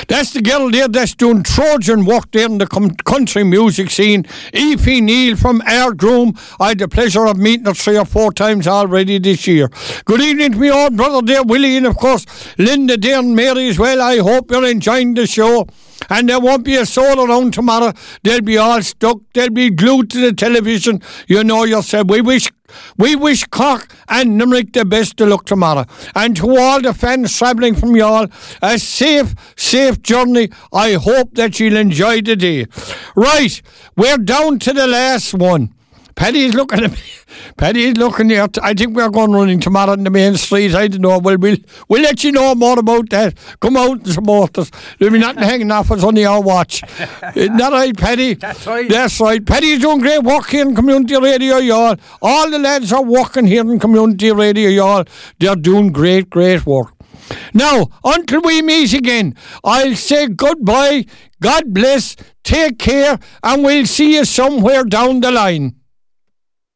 That's the girl there that's doing Trojan work there in the country music scene. Aoife Neal from Ardroom. I had the pleasure of meeting her 3 or 4 times already this year. Good evening to me old brother there, Willie, and of course Linda there and Mary as well. I hope you're enjoying the show. And there won't be a soul around tomorrow. They'll be all stuck. They'll be glued to the television. You know yourself. We wish Cork and Limerick the best of luck tomorrow. And to all the fans travelling from y'all, a safe journey. I hope that you'll enjoy the day. Right, we're down to the last one. Paddy's looking at me. Paddy's looking here. I think we're going running tomorrow in the main street. I don't know. We'll let you know more about that. Come out and support us. There'll be nothing hanging off us on our watch. Isn't that right, Paddy? That's right. That's right. Paddy's doing great work here in Community Radio, y'all. All the lads are working here in Community Radio, y'all. They're doing great work. Now, until we meet again, I'll say goodbye. God bless. Take care. And we'll see you somewhere down the line.